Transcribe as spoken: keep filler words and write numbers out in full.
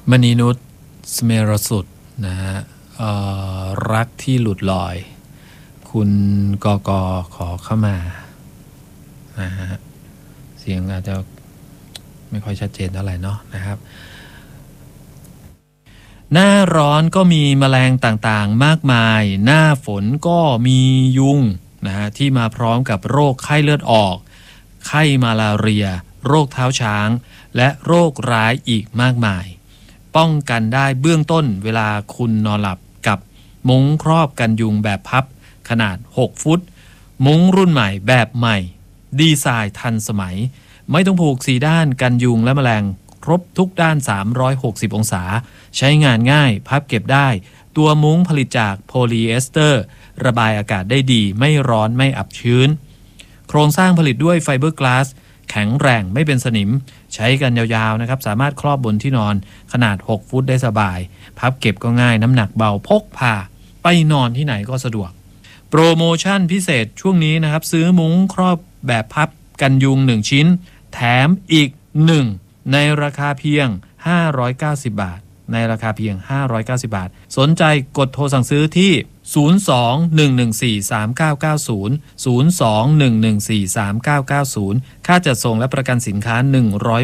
มณีนุชสเมรสุดนะฮะรักที่หลุดลอยคุณกกขอเข้ามานะฮะเสียงอาจจะไม่ค่อยชัดเจนเท่าไหร่เนาะนะครับหน้าร้อนก็มีแมลงต่างๆมากมายหน้าฝนก็มียุงนะฮะที่มาพร้อมกับโรคไข้เลือดออกไข้มาลาเรียโรคเท้าช้างและโรคร้ายอีกมากมายป้องกันได้เบื้องต้นเวลาคุณนอนหลับกับมุ้งครอบกันยุงแบบพับขนาดหกฟุตมุ้งรุ่นใหม่แบบใหม่ดีไซน์ทันสมัยไม่ต้องผูกสีด้านกันยุงและแมลงครบทุกด้านสามร้อยหกสิบองศาใช้งานง่ายพับเก็บได้ตัวมุ้งผลิตจากโพลีเอสเตอร์ระบายอากาศได้ดีไม่ร้อนไม่อับชื้นโครงสร้างผลิตด้วยไฟเบอร์กลาสแข็งแรงไม่เป็นสนิมใช้กันยาวๆนะครับสามารถครอบบนที่นอนขนาดหกฟุตได้สบายพับเก็บก็ง่ายน้ำหนักเบาพกพาไปนอนที่ไหนก็สะดวกโปรโมชั่นพิเศษช่วงนี้นะครับซื้อมุ้งครอบแบบพับกันยุงหนึ่งชิ้นแถมอีกหนึ่งในราคาเพียงห้าร้อยเก้าสิบบาทในราคาเพียงห้าร้อยเก้าสิบบาทสนใจกดโทรสั่งซื้อที่ศูนย์ สอง หนึ่ง หนึ่ง สี่ สาม เก้า เก้า ศูนย์ ศูนย์ สอง หนึ่ง หนึ่ง สี่ สาม เก้า เก้า ศูนย์ค่าจัดส่งและประกันสินค้าหนึ่งร้อย